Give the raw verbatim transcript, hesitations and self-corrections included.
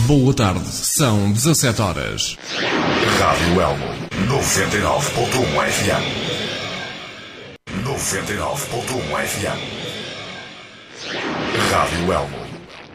Boa tarde, são dezassete horas. Rádio Elmo, noventa e nove ponto um F M. noventa e nove ponto um F M. Rádio Elmo.